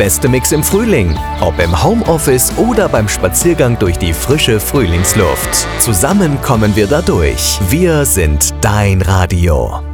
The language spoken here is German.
beste Mix im Frühling. Ob im Homeoffice oder beim Spaziergang durch die frische Frühlingsluft. Zusammen kommen wir da durch. Wir sind dein Radio.